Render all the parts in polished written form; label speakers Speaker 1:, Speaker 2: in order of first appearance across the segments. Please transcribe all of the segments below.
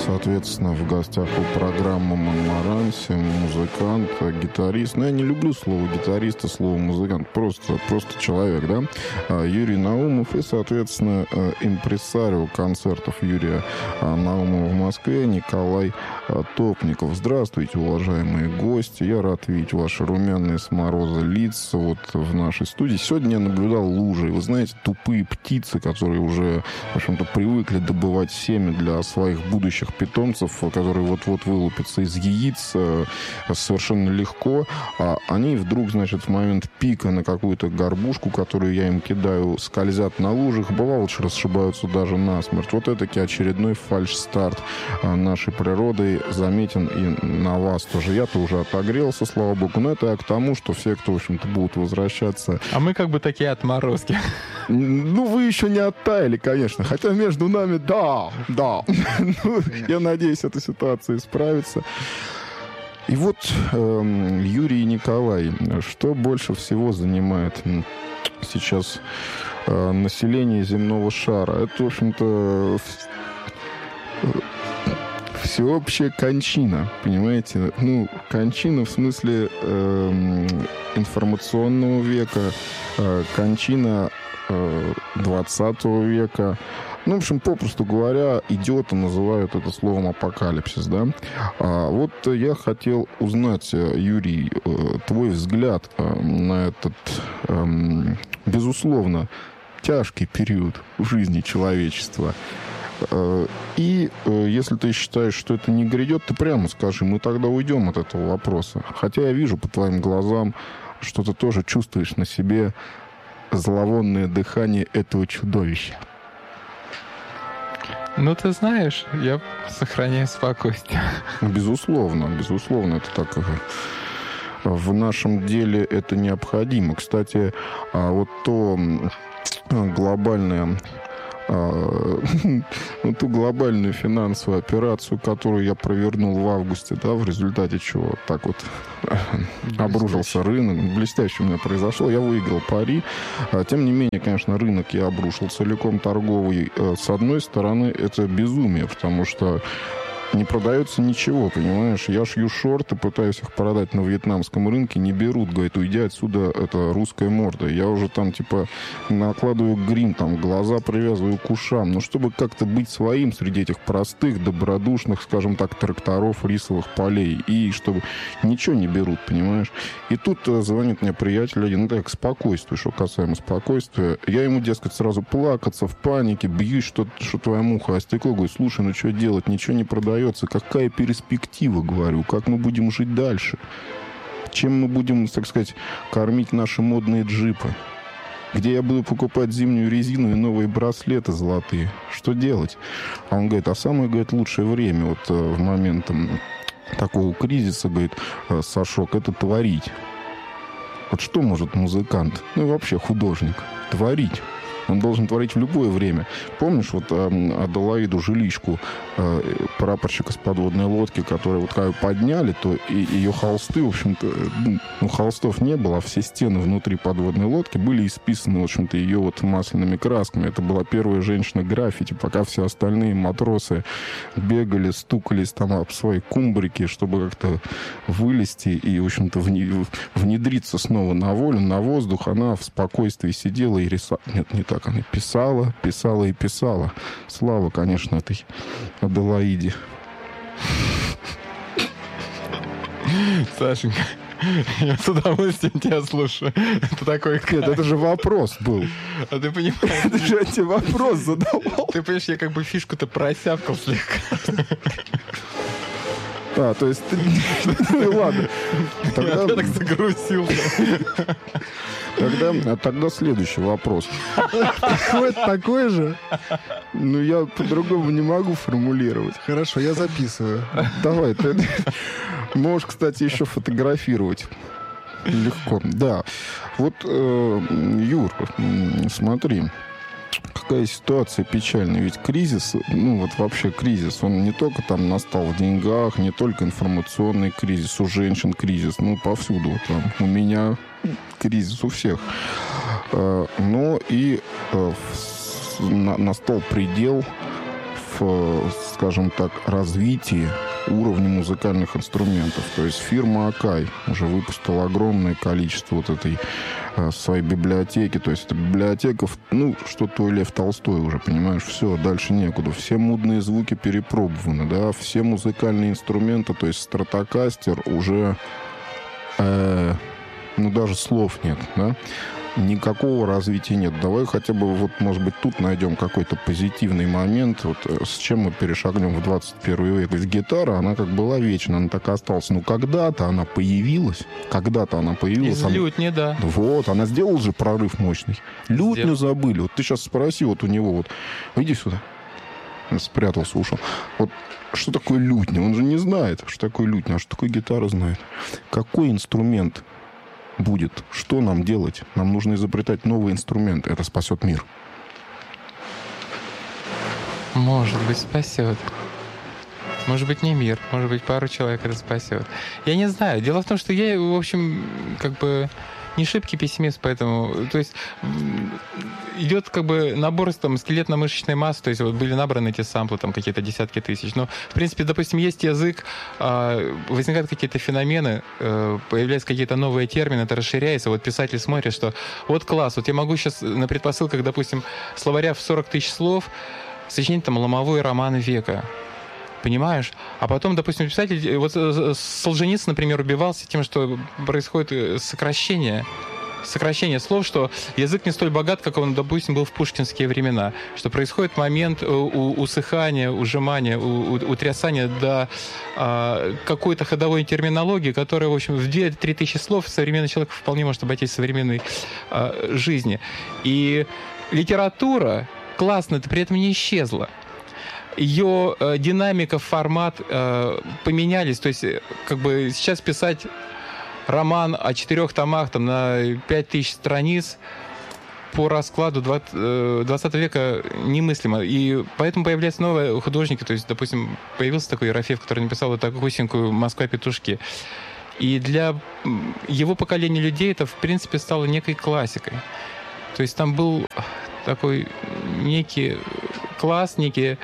Speaker 1: соответственно, в гостях у программы «Монмаранси» музыкант, гитарист. Но я не люблю слово гитарист и слово музыкант. Просто человек, да? Юрий Наумов и, соответственно, импресарио концертов Юрия Наумова в Москве Николай Топников. Здравствуйте, уважаемые гости. Я рад видеть ваши румяные с мороза лица вот в нашей студии. Сегодня я наблюдал лужи. Вы знаете, тупые птицы, которые уже, в общем-то, привыкли добывать семя для своих будущих питомцев, которые вот-вот вылупятся из яиц совершенно легко. Они вдруг, значит, в момент пика на какую-то горбушку, которую я им кидаю, скользят на лужах, бывало, что расшибаются даже насмерть. Вот это-таки очередной фальш-старт нашей природы заметен и на вас тоже. Я-то уже отогрелся, слава богу, но это я к тому, что все, кто, в общем-то, будут возвращаться...
Speaker 2: А мы как бы такие отморозки.
Speaker 1: Ну, вы еще не оттаяли, конечно. Хотя между нами, да. Ну, я надеюсь, эта ситуация исправится. И вот Юрий и Николай, что больше всего занимает сейчас население земного шара? Это, в общем-то, всеобщая кончина, понимаете? Ну, кончина в смысле информационного века, кончина 20 века. Ну, в общем, попросту говоря, идиоты называют это словом апокалипсис, да? Вот я хотел узнать, Юрий, твой взгляд на этот, безусловно, тяжкий период в жизни человечества. И если ты считаешь, что это не грядет, ты прямо скажи, мы тогда уйдем от этого вопроса. Хотя я вижу по твоим глазам, что ты тоже чувствуешь на себе зловонное дыхание этого чудовища.
Speaker 2: Ну, ты знаешь, я сохраняю спокойствие.
Speaker 1: Безусловно, это так. В нашем деле это необходимо. Кстати, вот то глобальное... ту глобальную финансовую операцию, которую я провернул в августе, да, в результате чего так вот обрушился рынок. Блестяще у меня произошло. Я выиграл пари. Тем не менее, конечно, рынок я обрушил целиком торговый. С одной стороны, это безумие, потому что не продается ничего, понимаешь? Я шью шорты, пытаюсь их продать на вьетнамском рынке, не берут, говорят, уйди отсюда, это русская морда. Я уже там, типа, накладываю грим, там, глаза привязываю к ушам. Но чтобы как-то быть своим среди этих простых, добродушных, скажем так, тракторов, рисовых полей, и чтобы ничего не берут, понимаешь? И тут звонит мне приятель один, ну, так, спокойствие, что касаемо спокойствия. Я ему, дескать, сразу плакаться в панике, бьюсь, что твоя муха о стекло, говорю, слушай, ну что делать, ничего не продается. Какая перспектива, говорю, как мы будем жить дальше? Чем мы будем, так сказать, кормить наши модные джипы? Где я буду покупать зимнюю резину и новые браслеты золотые? Что делать? А он говорит, самое, говорит, лучшее время вот в момент такого кризиса, говорит, Сашок, это творить. Вот что может музыкант, ну и вообще художник, творить? Он должен творить в любое время. Помнишь вот Аделаиду Жиличку, прапорщика с подводной лодки, которую вот когда подняли, то и ее холсты, в общем-то, ну, холстов не было, а все стены внутри подводной лодки были исписаны, в общем-то, ее вот масляными красками. Это была первая женщина-граффити, пока все остальные матросы бегали, стукались там об свои кумбрики, чтобы как-то вылезти и, в общем-то, внедриться снова на волю, на воздух. Она в спокойствии сидела и рисовала. Нет, не так. Она писала и писала. Слава, конечно, этой Аделаиде.
Speaker 2: Сашенька, я с удовольствием тебя слушаю. Это такой...
Speaker 1: Нет, это же вопрос был.
Speaker 2: А ты понимаешь...
Speaker 1: Это же я тебе вопрос задавал.
Speaker 2: Ты понимаешь, я как бы фишку-то просявкал слегка.
Speaker 1: То есть... Ну, ладно.
Speaker 2: Я так загрузился.
Speaker 1: Тогда следующий вопрос.
Speaker 3: Такой же?
Speaker 1: Ну, я по-другому не могу формулировать.
Speaker 3: Хорошо, я записываю.
Speaker 1: Давай, ты можешь, кстати, еще фотографировать. Легко. Да. Вот, Юр, смотри. Какая ситуация печальная. Ведь кризис, ну вот вообще кризис, он не только там настал в деньгах, не только информационный кризис, у женщин кризис, ну повсюду. Там, у меня кризис у всех. Но и настал предел скажем так, развитии уровня музыкальных инструментов. То есть фирма Akai уже выпустила огромное количество вот этой своей библиотеки. То есть это библиотека, что то Лев Толстой уже, понимаешь, все, дальше некуда. Все мудные звуки перепробованы, да, все музыкальные инструменты, то есть стратокастер уже, даже слов нет, да. Никакого развития нет. Давай хотя бы, может быть, тут найдем какой-то позитивный момент, с чем мы перешагнем в 21 век. Ведь гитара, она как была вечна, она так и осталась. Но когда-то она появилась.
Speaker 2: Из лютни, да.
Speaker 1: Вот, она сделала же прорыв мощный. Лютню забыли. Вот ты сейчас спроси у него, иди сюда. Спрятался, ушел. Что такое лютня? Он же не знает, что такое лютня, а что такое гитара знает. Какой инструмент будет? Что нам делать? Нам нужно изобретать новые инструменты. Это спасет мир.
Speaker 2: Может быть, спасет. Может быть, не мир. Может быть, пару человек это спасет. Я не знаю. Дело в том, что я, в общем, не шибкий пессимист, поэтому... То есть идет набор скелетно-мышечной массы, то есть были набраны эти самплы, какие-то десятки тысяч. Но, в принципе, допустим, есть язык, возникают какие-то феномены, появляются какие-то новые термины, это расширяется. Писатель смотрит, что класс, я могу сейчас на предпосылках, допустим, словаря в 40 тысяч слов сочинить ломовой роман века. Понимаешь? А потом, допустим, писатель... Солженицын, например, убивался тем, что происходит сокращение слов, что язык не столь богат, как он, допустим, был в пушкинские времена, что происходит момент усыхания, ужимания, утрясания до какой-то ходовой терминологии, которая, в общем, в 2-3 тысячи слов современный человек вполне может обойтись в современной жизни. И литература классно, это при этом не исчезла. Ее динамика, формат поменялись. То есть, сейчас писать роман о 4 томах на 5000 страниц по раскладу 20 века немыслимо. И поэтому появляются новые художники. То есть, допустим, появился такой Ерофеев, который написал такую хусенькую «Москва-петушки». И для его поколения людей это, в принципе, стало некой классикой. То есть там был такой некий класс, некий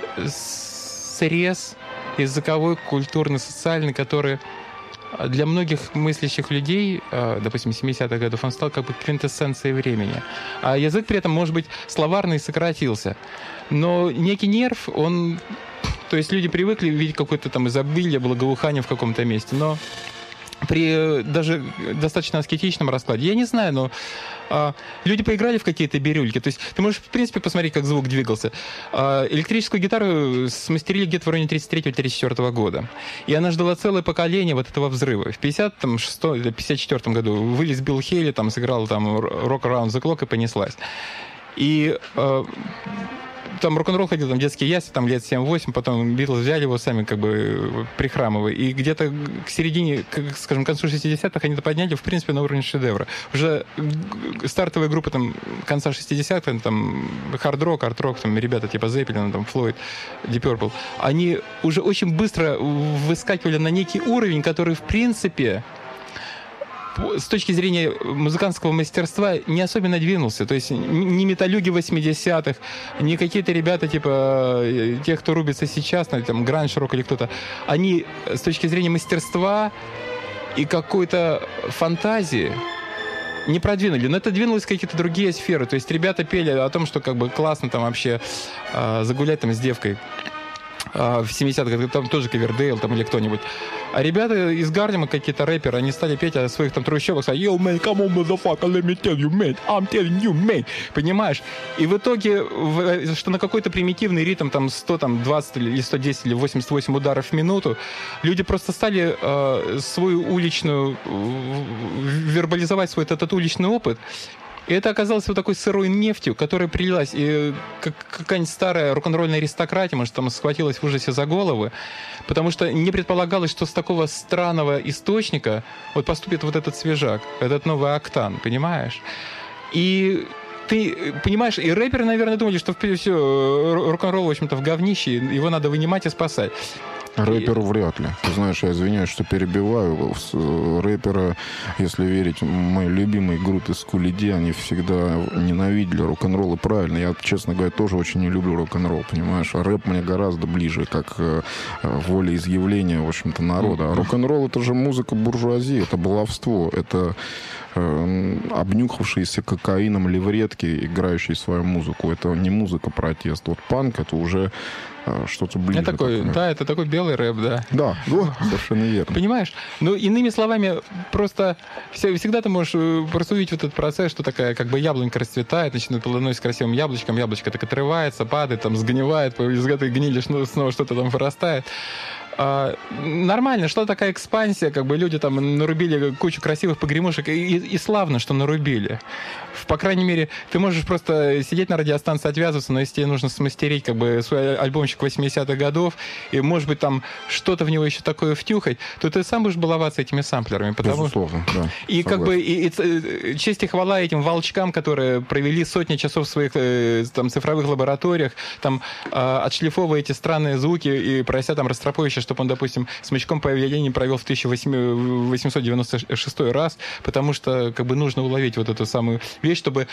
Speaker 2: срез языковой, культурный, социальный, который для многих мыслящих людей, допустим, 70-х годов, он стал квинтэссенцией времени. А язык при этом, может быть, словарный сократился. Но некий нерв, то есть люди привыкли видеть какое-то изобилие, благоухание в каком-то месте, но при даже достаточно аскетичном раскладе, я не знаю, но люди поиграли в какие-то бирюльки. То есть ты можешь, в принципе, посмотреть, как звук двигался. Электрическую гитару смастерили где-то в районе 33-34 года. И она ждала целое поколение этого взрыва. В 56-54 году вылез Билл Хейли, сыграл «Rock Around the Clock» и понеслась. И рок-н-ролл ходил, детские ясли, лет 7-8, потом Битлз взяли его сами, прихрамывая. И где-то к середине, к концу 60-х они подняли, в принципе, на уровень шедевра. Уже стартовые группы конца 60-х, хард-рок, арт-рок, ребята типа Зеппелина, Флойд, Deep Purple, они уже очень быстро выскакивали на некий уровень, который, в принципе, с точки зрения музыкантского мастерства не особенно двинулся. То есть не металлюги 80-х, не какие-то ребята типа тех, кто рубится сейчас, гранж-рок или кто-то. Они с точки зрения мастерства и какой-то фантазии не продвинули. Но это двинулось в какие-то другие сферы. То есть ребята пели о том, что классно вообще загулять с девкой. В 70-х, тоже Ковердейл или кто-нибудь. А ребята из Гарлема, какие-то рэперы, они стали петь о своих трущобах. Yo, man, come on, motherfucker, let me tell you, man. I'm telling you, man. Понимаешь? И в итоге, что на какой-то примитивный ритм, 120 или 110 или 88 ударов в минуту, люди просто стали свою уличную, вербализовать свой этот уличный опыт. И это оказалось такой сырой нефтью, которая прилилась, и какая-нибудь старая рок-н-ролльная аристократия, может, схватилась в ужасе за головы, потому что не предполагалось, что с такого странного источника поступит этот свежак, этот новый октан, понимаешь? И ты понимаешь, и рэперы, наверное, думали, что все, рок-н-ролл, в общем-то, в говнище, его надо вынимать и спасать.
Speaker 1: Рэперу вряд ли. Ты знаешь, я извиняюсь, что перебиваю. Рэпера, если верить моей любимой группе Скули Ди, они всегда ненавидели рок-н-ролл. И правильно, я, честно говоря, тоже очень не люблю рок-н-ролл, понимаешь? А рэп мне гораздо ближе, как волеизъявление, в общем-то, народа. А рок-н-ролл — это же музыка буржуазии, это баловство, это обнюхавшиеся кокаином левретки, играющие свою музыку. Это не музыка протеста. Вот панк — это уже что-то ближе.
Speaker 2: Это такой, да, это такой белый рэп, да.
Speaker 1: Да, совершенно верно.
Speaker 2: Понимаешь? Ну, иными словами, просто всегда ты можешь просто увидеть вот этот процесс, что такая как бы яблонька расцветает, начинает плодоносить красивым яблочком, яблочко так отрывается, падает, там сгнивает, из этой гнили снова что-то там вырастает. Нормально, что такая экспансия, как бы люди там нарубили кучу красивых погремушек, и славно, что нарубили. По крайней мере, ты можешь просто сидеть на радиостанции, отвязываться, но если тебе нужно смастерить как бы свой альбомчик 80-х годов, и, может быть, там что-то в него еще такое втюхать, то ты сам будешь баловаться этими самплерами.
Speaker 1: Безусловно, да.
Speaker 2: И как бы и честь и хвала этим волчкам, которые провели сотни часов в своих там цифровых лабораториях, там отшлифовывая эти странные звуки и прося там Ростроповича, чтобы он, допустим, смычком поведения провел в 1896 раз, потому что как бы нужно уловить вот эту самую вещь, чтобы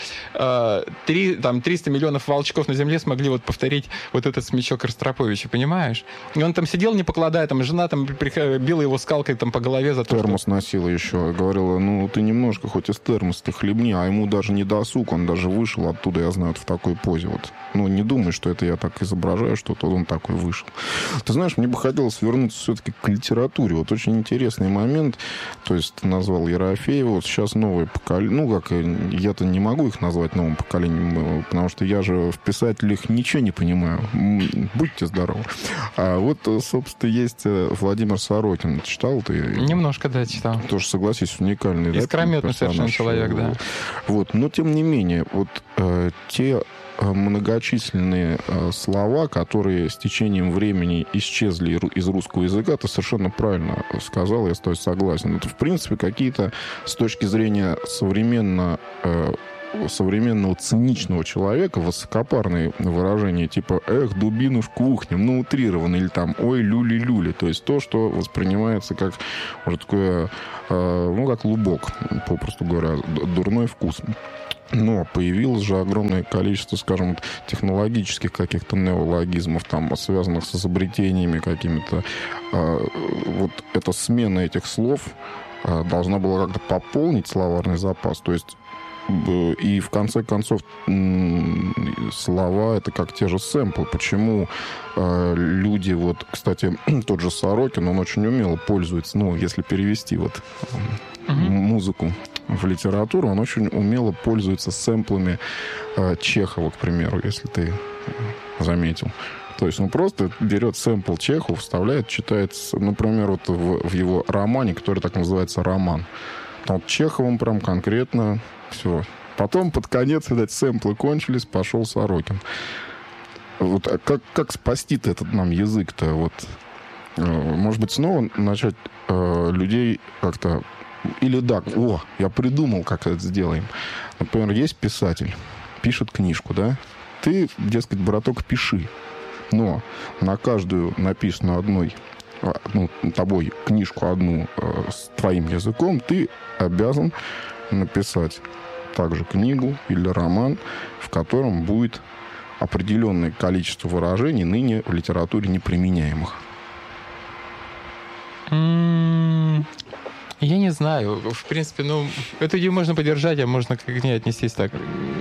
Speaker 2: 300 миллионов волчков на Земле смогли вот повторить вот этот смычок Ростроповича, понимаешь? И он там сидел, не покладая, там жена там била его скалкой там по голове за то,
Speaker 1: термос носила еще, говорила, ну ты немножко хоть из термоса хлебни, а ему даже не досуг, он даже вышел оттуда, я знаю, вот в такой позе вот. Ну не думай, что это я так изображаю, что то он такой вышел. Ты знаешь, мне бы хотелось вернуться все-таки к литературе. Вот очень интересный момент, то есть ты назвал Ерофеева, вот сейчас новое поколение, ну как, я-то не могу их назвать новым поколением, потому что я же в писателях ничего не понимаю. Будьте здоровы. А вот, собственно, есть Владимир Сорокин. Читал ты?
Speaker 2: Немножко, да, читал.
Speaker 1: Тоже, согласись, уникальный.
Speaker 2: Искрометный совершенно человек, да.
Speaker 1: Вот, но тем не менее, вот те многочисленные слова, которые с течением времени исчезли из русского языка, ты совершенно правильно сказал, я с тобой согласен. Это, в принципе, какие-то с точки зрения современного циничного человека высокопарные выражения типа «эх, дубину в кухне», ну, утрированно, или там «ой, люли-люли», то есть то, что воспринимается как уже такое, ну, как лубок, попросту говоря, дурной вкус. Но появилось же огромное количество, скажем, технологических каких-то неологизмов, там, связанных с изобретениями какими-то. Вот эта смена этих слов должна была как-то пополнить словарный запас. То есть и в конце концов слова — это как те же сэмплы. Почему люди, вот, кстати, тот же Сорокин, он очень умело пользуется, ну, если перевести вот музыку в литературу, он очень умело пользуется сэмплами Чехова, к примеру, если ты заметил. То есть он просто берет сэмпл Чехова, вставляет, читает, например, вот в его романе, который так называется «Роман». Там Чеховым прям конкретно все. Потом под конец, видать, сэмплы кончились, пошел Сорокин. Вот, а как спасти-то этот нам язык-то? Вот, может быть, снова начать людей как-то... Или да, я придумал, как это сделаем. Например, есть писатель, пишет книжку, да? Ты, дескать, браток, пиши. Но на каждую написанную тобой книжку одну с твоим языком ты обязан написать также книгу или роман, в котором будет определенное количество выражений, ныне в литературе неприменяемых.
Speaker 2: Я не знаю. В принципе, ну, эту идею можно поддержать, а можно к ней отнестись так.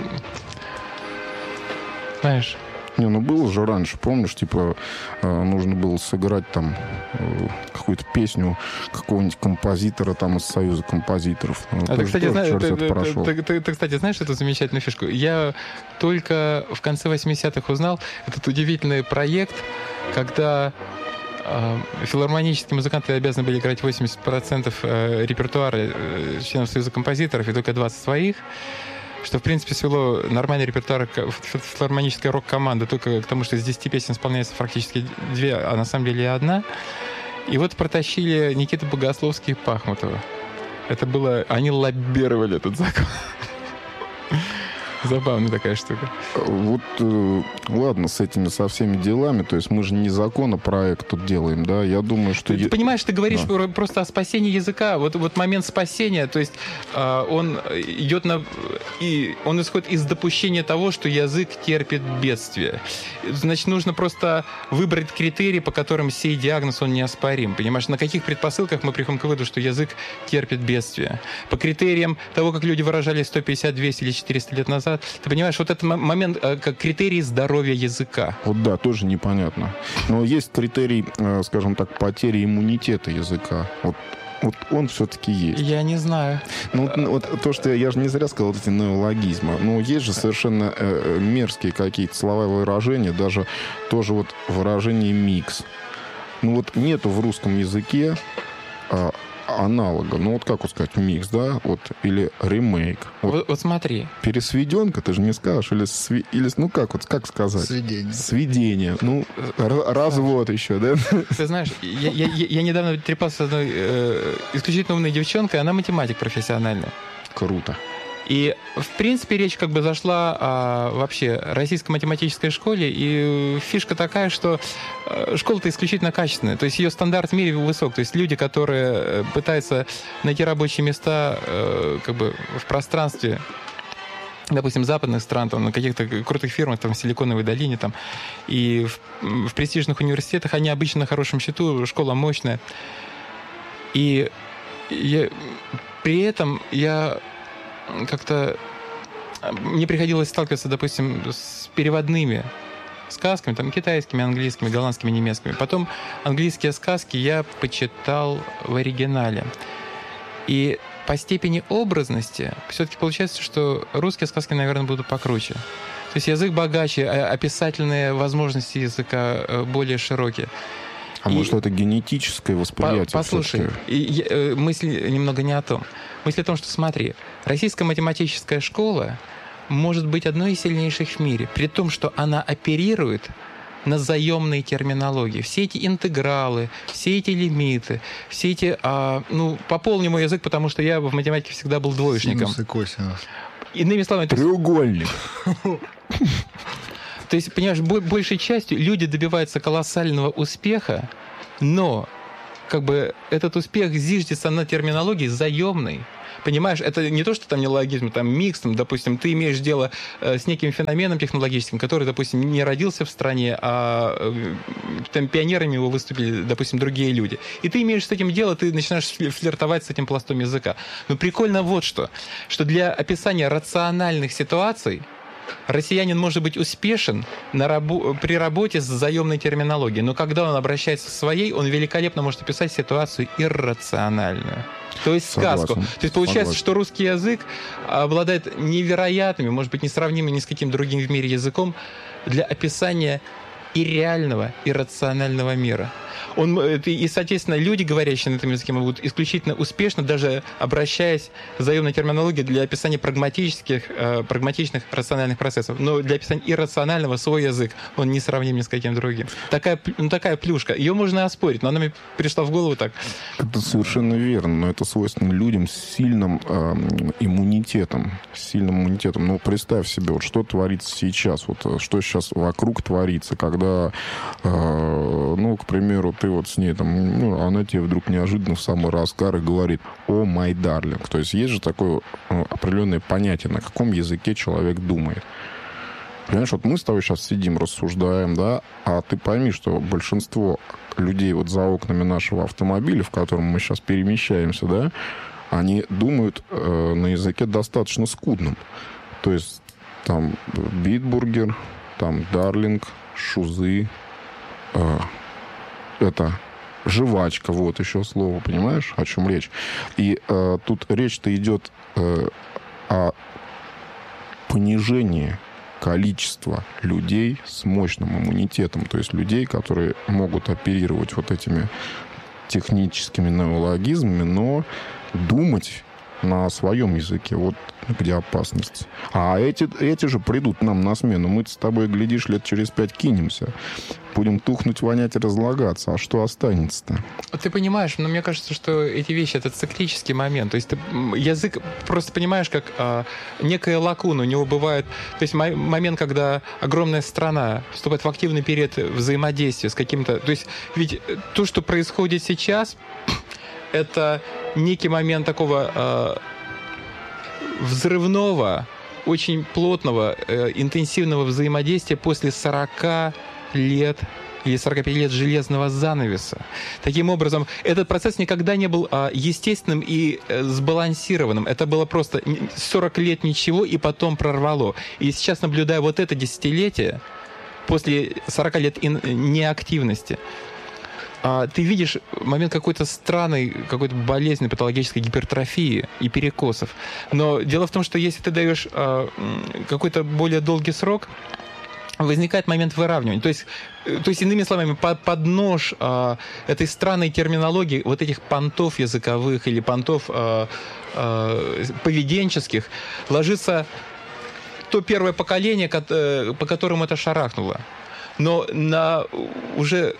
Speaker 2: Знаешь...
Speaker 1: Не, ну было же раньше, помнишь, типа, нужно было сыграть там какую-то песню какого-нибудь композитора там из Союза композиторов.
Speaker 2: А ты, кстати, знаешь эту замечательную фишку? Я только в конце 80-х узнал этот удивительный проект, когда филармонические музыканты обязаны были играть 80% репертуара членов Союза композиторов и только 20 своих. Что, в принципе, свело нормальный репертуар филармонической рок-команды только к тому, что из 10 песен исполняется практически 2, а на самом деле одна. И вот протащили Никита Богословский и Пахмутова. Это было... Они лоббировали этот закон. Забавная такая штука.
Speaker 1: Вот, ладно, с этими, со всеми делами, то есть мы же не законопроект тут делаем, да, я думаю, что...
Speaker 2: Ты понимаешь, ты говоришь просто о спасении языка, вот момент спасения, то есть он идет он исходит из допущения того, что язык терпит бедствие. Значит, нужно просто выбрать критерии, по которым сей диагноз, он неоспорим, понимаешь, на каких предпосылках мы приходим к выводу, что язык терпит бедствие. По критериям того, как люди выражались 150, 200 или 400 лет назад, ты понимаешь, вот этот момент как критерий здоровья языка.
Speaker 1: Вот да, тоже непонятно. Но есть критерий, скажем так, потери иммунитета языка. Вот он все-таки есть.
Speaker 2: Я не знаю.
Speaker 1: Ну, вот то, что я же не зря сказал, вот эти неологизмы. Ну, есть же совершенно мерзкие какие-то слова и выражения, даже тоже вот выражение «микс». Ну, вот нету в русском языке аналога. Ну, вот как вот сказать, микс, да? Вот, или ремейк.
Speaker 2: Вот смотри.
Speaker 1: Пересведенка, ты же не скажешь. Или ну, как сказать? Сведение. Ну, развод еще, да?
Speaker 2: Ты знаешь, я недавно трепался с одной исключительно умной девчонкой, она математик профессиональный.
Speaker 1: Круто.
Speaker 2: И, в принципе, речь как бы зашла о вообще российской математической школе, и фишка такая, что школа-то исключительно качественная, то есть ее стандарт в мире высок, то есть люди, которые пытаются найти рабочие места как бы в пространстве, допустим, западных стран, там, на каких-то крутых фирмах, там, в Силиконовой долине, там, и в престижных университетах, они обычно на хорошем счету, школа мощная. И при этом я как-то... Мне приходилось сталкиваться, допустим, с переводными сказками, там, китайскими, английскими, голландскими, немецкими. Потом английские сказки я почитал в оригинале. И по степени образности все-таки получается, что русские сказки, наверное, будут покруче. То есть язык богаче, описательные возможности языка более широкие.
Speaker 1: А может, это генетическое восприятие?
Speaker 2: Послушай, мысль немного не о том. Мысль о том, что, смотри, российская математическая школа может быть одной из сильнейших в мире, при том, что она оперирует на заемной терминологии. Все эти интегралы, все эти лимиты, все эти... пополни мой язык, потому что я в математике всегда был двоечником.
Speaker 3: Синус и косинус.
Speaker 2: Иными словами...
Speaker 1: Треугольник.
Speaker 2: То есть, понимаешь, большей частью люди добиваются колоссального успеха, но как бы этот успех зиждется на терминологии заемной. Понимаешь, это не то, что там неологизм, там микс, там, допустим, ты имеешь дело с неким феноменом технологическим, который, допустим, не родился в стране, а там пионерами его выступили, допустим, другие люди. И ты имеешь с этим дело, ты начинаешь флиртовать с этим пластом языка. Но прикольно вот что для описания рациональных ситуаций россиянин может быть успешен при работе с заемной терминологией, но когда он обращается к своей, он великолепно может описать ситуацию иррациональную. То есть сказку. То есть получается, что русский язык обладает невероятными, может быть, несравнимыми ни с каким другим в мире языком для описания и реального, иррационального мира. И, соответственно, люди, говорящие на этом языке, могут исключительно успешно, даже обращаясь к заемной терминологии для описания прагматичных, рациональных процессов. Но для описания иррационального свой язык, он не сравним ни с каким другим. Такая плюшка. Ее можно оспорить, но она мне пришла в голову так.
Speaker 1: Это совершенно верно, но это свойственно людям с сильным иммунитетом. Ну, представь себе, вот что творится сейчас, вот что сейчас вокруг творится, когда, к примеру, ты вот с ней там, она тебе вдруг неожиданно в самый разгар и говорит: «О, май дарлинг». То есть есть же такое определенное понятие, на каком языке человек думает. Понимаешь, вот мы с тобой сейчас сидим, рассуждаем, да, а ты пойми, что большинство людей вот за окнами нашего автомобиля, в котором мы сейчас перемещаемся, да, они думают на языке достаточно скудном. То есть там битбургер, там дарлинг, шузы, это жвачка, вот еще слово, понимаешь, о чем речь? И тут речь-то идет о понижении количества людей с мощным иммунитетом, то есть людей, которые могут оперировать вот этими техническими неологизмами, но думать на своем языке. Вот где опасность. А эти же придут нам на смену. Мы с тобой, глядишь, лет через 5 кинемся. Будем тухнуть, вонять и разлагаться. А что останется-то?
Speaker 2: Ты понимаешь, но мне кажется, что эти вещи — это циклический момент. То есть язык просто понимаешь, как некая лакуна. У него бывает... То есть момент, когда огромная страна вступает в активный период взаимодействия с каким-то... То есть ведь то, что происходит сейчас, это некий момент такого взрывного, очень плотного, интенсивного взаимодействия после 40 лет или 45 лет железного занавеса. Таким образом, этот процесс никогда не был естественным и сбалансированным. Это было просто 40 лет ничего, и потом прорвало. И сейчас, наблюдая вот это десятилетие, после 40 лет неактивности, ты видишь момент какой-то странной, какой-то болезненной патологической гипертрофии и перекосов. Но дело в том, что если ты даешь какой-то более долгий срок, возникает момент выравнивания. То есть иными словами, под нож этой странной терминологии, вот этих понтов языковых или понтов поведенческих, ложится то первое поколение, по которому это шарахнуло. Но на уже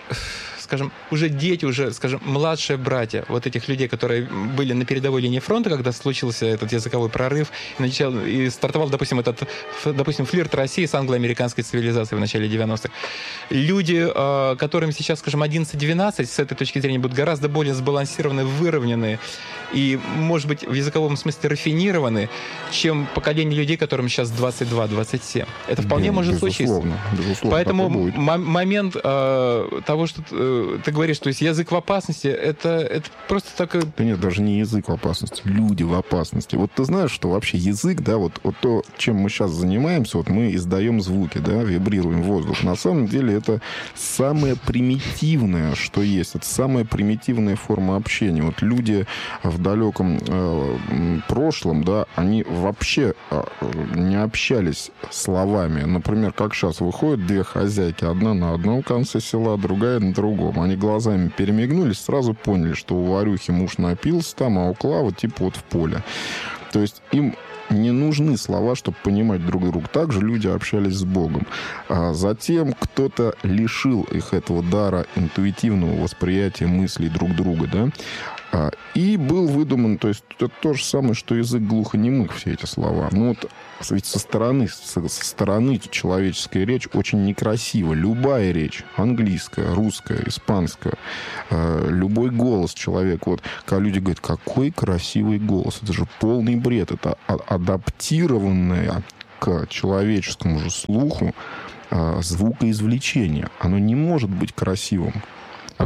Speaker 2: дети, младшие братья вот этих людей, которые были на передовой линии фронта, когда случился этот языковой прорыв, и стартовал, допустим, флирт России с англо-американской цивилизацией в начале 90-х. Люди, которым сейчас, 11-12, с этой точки зрения будут гораздо более сбалансированы, выровнены и, может быть, в языковом смысле рафинированы, чем поколение людей, которым сейчас 22-27. Это вполне может случиться.
Speaker 1: Безусловно,
Speaker 2: поэтому момент того, что ты говоришь, то есть язык в опасности, это просто так...
Speaker 1: Да нет, даже не язык в опасности, люди в опасности. Вот ты знаешь, что вообще язык, да, вот то, чем мы сейчас занимаемся, вот мы издаем звуки, да, вибрируем воздух. На самом деле это самое примитивное, что есть. Это самая примитивная форма общения. Вот люди в далеком прошлом, да, они вообще не общались словами. Например, как сейчас выходят две хозяйки, одна на одном конце села, другая на другом. Они глазами перемигнулись, сразу поняли, что у Варюхи муж напился там, а у Клавы типа вот в поле. То есть им не нужны слова, чтобы понимать друг друга. Также люди общались с Богом. А затем кто-то лишил их этого дара интуитивного восприятия мыслей друг друга, да. И был выдуман, то есть это то же самое, что язык глухонемых, все эти слова. Ну вот ведь со стороны человеческая речь очень некрасива. Любая речь, английская, русская, испанская, любой голос человека. Вот когда люди говорят, какой красивый голос, это же полный бред, это адаптированное к человеческому же слуху звукоизвлечение. Оно не может быть красивым.
Speaker 2: По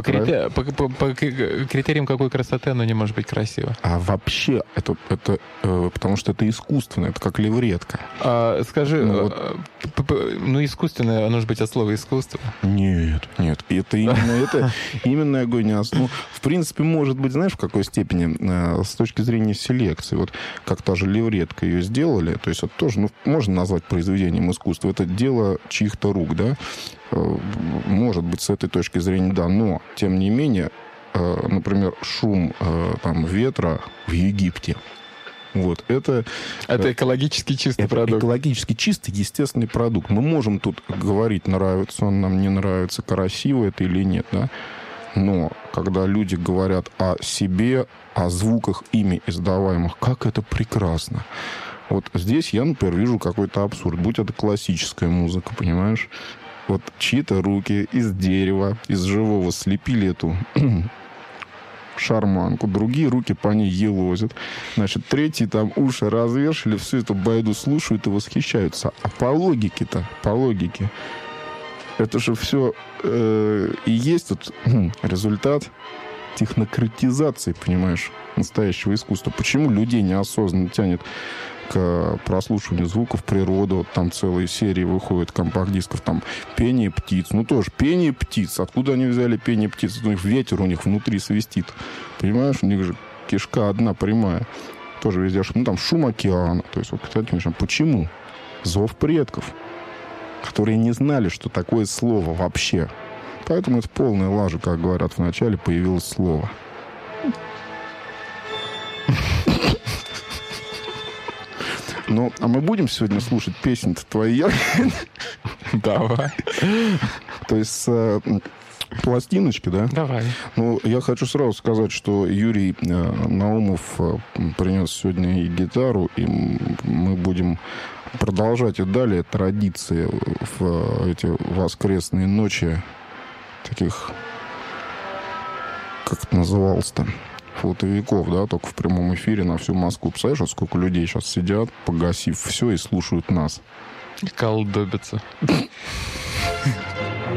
Speaker 2: критериям какой красоты оно не может быть красиво?
Speaker 1: А вообще, это потому что это искусственно, это как левретка.
Speaker 2: Скажи, искусственное, оно же быть от слова искусство?
Speaker 1: Нет. Это именно я говорю, не основа. В принципе, может быть, знаешь, в какой степени, с точки зрения селекции, вот как та же левретка ее сделали, то есть это тоже, можно назвать произведением искусства, это дело чьих-то рук, да? Может быть, с этой точки зрения, да, но, тем не менее, например, шум ветра в Египте, вот, это
Speaker 2: экологически чистый продукт.
Speaker 1: Экологически чистый, естественный продукт. Мы можем тут говорить, нравится он нам, не нравится, красиво это или нет, да? Но когда люди говорят о себе, о звуках ими издаваемых, как это прекрасно. Вот здесь я, например, вижу какой-то абсурд. Будь это классическая музыка, понимаешь? Вот чьи-то руки из дерева, из живого слепили эту шарманку, другие руки по ней елозят. Значит, третьи там уши развешали, всю эту байду слушают и восхищаются. А по логике, это же все и есть вот результат технократизации, понимаешь, настоящего искусства. Почему людей неосознанно тянет к прослушиванию звуков природы? Вот там целые серии выходят компакт-дисков, там пение птиц. Тоже пение птиц. Откуда они взяли пение птиц? Ветер у них внутри свистит. Понимаешь, у них же кишка одна прямая. Тоже везде там шум океана. То есть, вот, кстати, почему? Зов предков, которые не знали, что такое слово вообще. Поэтому это полная лажа, как говорят в начале, появилось слово. Ну, а мы будем сегодня слушать песни-то твои?
Speaker 2: Давай.
Speaker 1: То есть пластиночки, да?
Speaker 2: Давай.
Speaker 1: Ну, я хочу сразу сказать, что Юрий Наумов принес сегодня и гитару, и мы будем продолжать и далее традиции в эти воскресные ночи таких, как это называлось-то, флотовиков, да, только в прямом эфире на всю Москву. Представляешь, вот сколько людей сейчас сидят, погасив все и слушают нас.
Speaker 2: Колдобятся.